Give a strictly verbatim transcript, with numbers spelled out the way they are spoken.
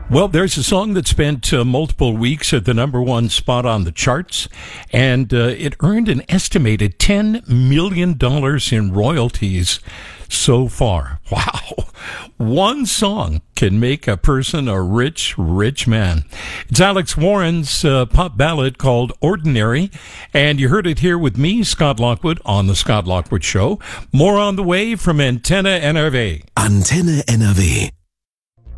Well, there's a song that spent uh, multiple weeks at the number one spot on the charts, and uh, it earned an estimated ten million dollars in royalties so far. Wow. One song can make a person a rich, rich man. It's Alex Warren's uh, pop ballad called Ordinary, and you heard it here with me, Scott Lockwood, on The Scott Lockwood Show. More on the way from Antenna N R V. Antenne N R W.